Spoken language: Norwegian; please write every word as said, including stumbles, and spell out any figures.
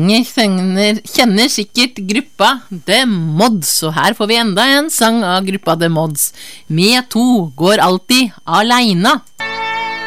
Mange kjenner, kjenner sikkert gruppa The Mods, og her får vi enda en sang av gruppa The Mods. Med to går alltid alene.